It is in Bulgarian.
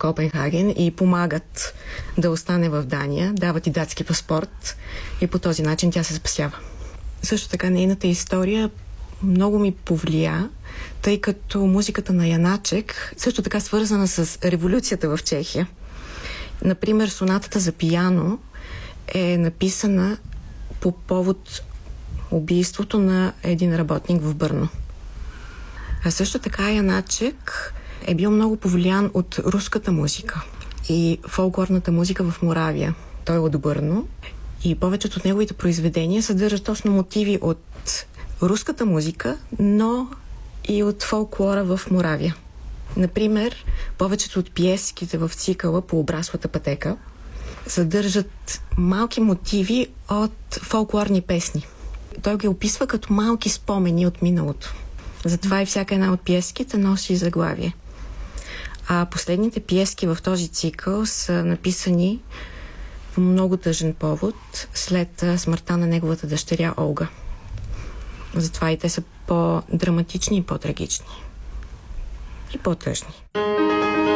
Копенхаген и помагат да остане в Дания, дават и датски паспорт и по този начин тя се спасява. Също така нейната история много ми повлия, тъй като музиката на Яначек също така свързана с революцията в Чехия. Например, сонатата за пиано е написана по повод убийството на един работник в Брно. А също така Яначек е бил много повлиян от руската музика и фолклорната музика в Моравия. Той е от Брно и повечето от неговите произведения съдържат точно мотиви от руската музика, но и от фолклора в Моравия. Например, повечето от пиеските в цикъла по Обраслата пътека съдържат малки мотиви от фолклорни песни. Той ги описва като малки спомени от миналото. Затова и всяка една от пиеските носи заглавие. А последните пиески в този цикъл са написани по много тъжен повод след смъртта на неговата дъщеря Олга. Затова и те са по-драматични и по-трагични. И по-тъжни.